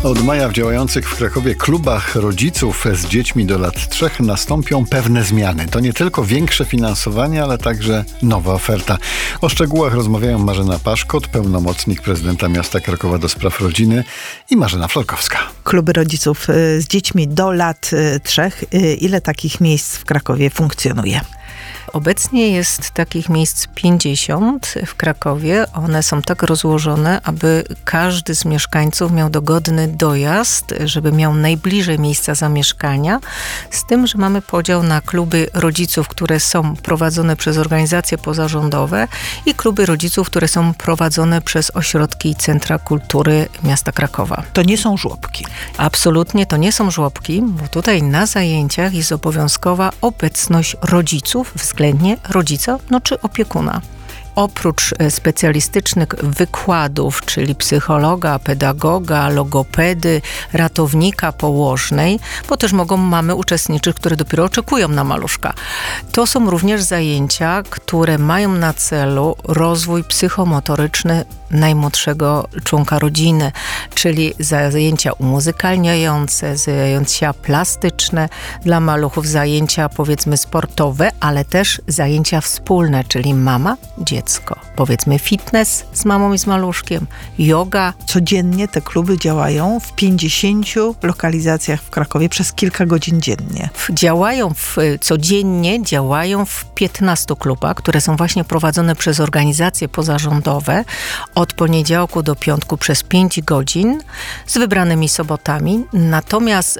Od maja w działających w Krakowie klubach rodziców z dziećmi do lat 3 nastąpią pewne zmiany. To nie tylko większe finansowanie, ale także nowa oferta. O szczegółach rozmawiają Marzena Paszkot, pełnomocnik prezydenta miasta Krakowa do spraw rodziny, i Marzena Florkowska. Kluby rodziców z dziećmi do lat 3. Ile takich miejsc w Krakowie funkcjonuje? Obecnie jest takich miejsc 50 w Krakowie. One są tak rozłożone, aby każdy z mieszkańców miał dogodny dojazd, żeby miał najbliżej miejsca zamieszkania. Z tym, że mamy podział na kluby rodziców, które są prowadzone przez organizacje pozarządowe, i kluby rodziców, które są prowadzone przez ośrodki i centra kultury miasta Krakowa. To nie są żłobki. Absolutnie to nie są żłobki, bo tutaj na zajęciach jest obowiązkowa obecność rodziców, względnie rodzica, czy opiekuna. Oprócz specjalistycznych wykładów, czyli psychologa, pedagoga, logopedy, ratownika położnej, bo też mogą mamy uczestniczyć, które dopiero oczekują na maluszka. To są również zajęcia, które mają na celu rozwój psychomotoryczny najmłodszego członka rodziny, czyli zajęcia umuzykalniające, zajęcia plastyczne dla maluchów, zajęcia powiedzmy sportowe, ale też zajęcia wspólne, czyli mama, dziecko. Powiedzmy fitness z mamą i z maluszkiem, yoga. Codziennie te kluby działają w 50 lokalizacjach w Krakowie przez kilka godzin dziennie. Codziennie działają w 15 klubach, które są właśnie prowadzone przez organizacje pozarządowe od poniedziałku do piątku przez 5 godzin z wybranymi sobotami. Natomiast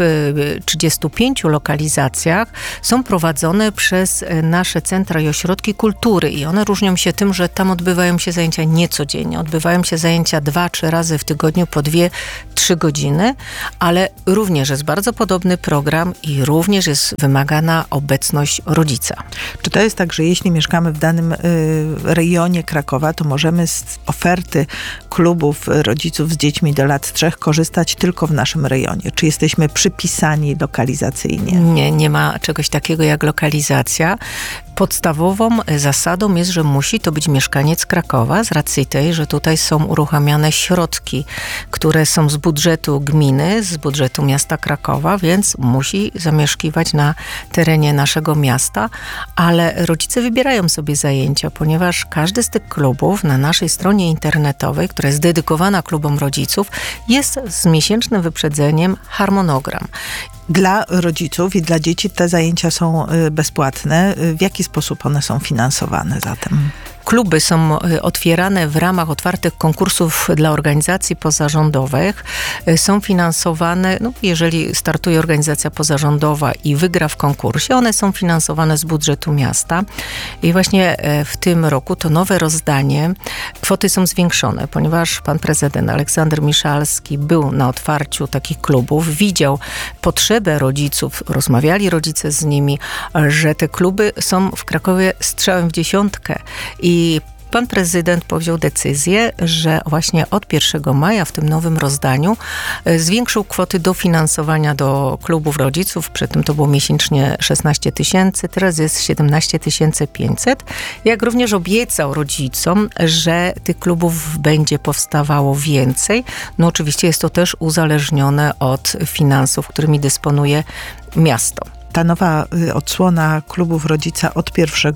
w 35 lokalizacjach są prowadzone przez nasze centra i ośrodki kultury i one różnią się tym, że tam odbywają się zajęcia niecodziennie. Odbywają się zajęcia 2-3 razy w tygodniu po 2-3 godziny, ale również jest bardzo podobny program i również jest wymagana obecność rodzica. Czy to jest tak, że jeśli mieszkamy w danym rejonie Krakowa, to możemy z oferty klubów rodziców z dziećmi do lat 3 korzystać tylko w naszym rejonie? Czy jesteśmy przypisani lokalizacyjnie? Nie ma czegoś takiego jak lokalizacja. Podstawową zasadą jest, że musi to być mieszkaniec Krakowa z racji tej, że tutaj są uruchamiane środki, które są z budżetu gminy, z budżetu miasta Krakowa, więc musi zamieszkiwać na terenie naszego miasta, ale rodzice wybierają sobie zajęcia, ponieważ każdy z tych klubów na naszej stronie internetowej, która jest dedykowana klubom rodziców, jest z miesięcznym wyprzedzeniem harmonogram. Dla rodziców i dla dzieci te zajęcia są bezpłatne. W jaki sposób one są finansowane zatem? Kluby są otwierane w ramach otwartych konkursów dla organizacji pozarządowych. Są finansowane, jeżeli startuje organizacja pozarządowa i wygra w konkursie, one są finansowane z budżetu miasta. I właśnie w tym roku to nowe rozdanie, kwoty są zwiększone, ponieważ pan prezydent Aleksander Miszalski był na otwarciu takich klubów, widział potrzebę rodziców, rozmawiali rodzice z nimi, że te kluby są w Krakowie strzałem w dziesiątkę i pan prezydent podjął decyzję, że właśnie od 1 maja w tym nowym rozdaniu zwiększył kwoty dofinansowania do klubów rodziców. Przy tym to było miesięcznie 16 000, teraz jest 17 500. Jak również obiecał rodzicom, że tych klubów będzie powstawało więcej. Oczywiście jest to też uzależnione od finansów, którymi dysponuje miasto. Ta nowa odsłona klubów rodzica od 1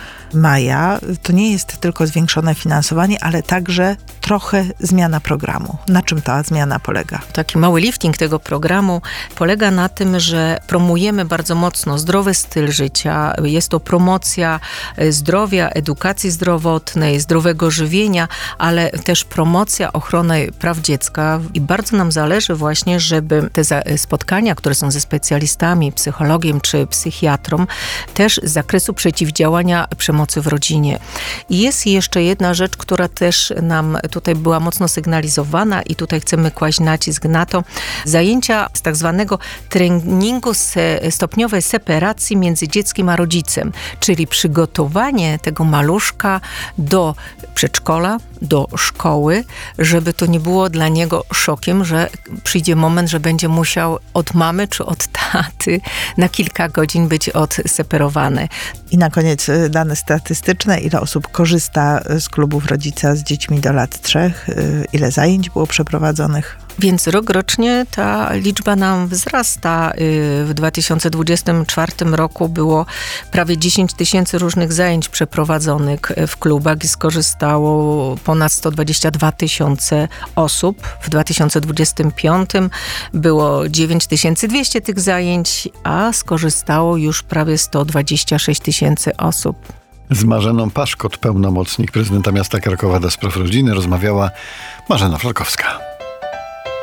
maja to nie jest tylko zwiększone finansowanie, ale także trochę zmiana programu. Na czym ta zmiana polega? Taki mały lifting tego programu polega na tym, że promujemy bardzo mocno zdrowy styl życia. Jest to promocja zdrowia, edukacji zdrowotnej, zdrowego żywienia, ale też promocja ochrony praw dziecka i bardzo nam zależy właśnie, żeby te spotkania, które są ze specjalistami, psychologiem czy psychiatrą, też z zakresu przeciwdziałania przemocy w rodzinie. I jest jeszcze jedna rzecz, która też nam tutaj była mocno sygnalizowana i tutaj chcemy kłaść nacisk na to. Zajęcia z tak zwanego treningu stopniowej separacji między dzieckiem a rodzicem, czyli przygotowanie tego maluszka do przedszkola, do szkoły, żeby to nie było dla niego szokiem, że przyjdzie moment, że będzie musiał od mamy czy od taty na kilka godzin być odseparowany. I na koniec dane statystyczne. Ile osób korzysta z klubów rodzica z dziećmi do lat 3? Ile zajęć było przeprowadzonych? Więc rokrocznie ta liczba nam wzrasta. W 2024 roku było prawie 10 000 różnych zajęć przeprowadzonych w klubach i skorzystało ponad 122 000 osób. W 2025 było 9200 tych zajęć, a skorzystało już prawie 126 000 osób. Z Marzeną Paszkot, pełnomocnik prezydenta miasta Krakowa do spraw rodziny, rozmawiała Marzena Flakowska.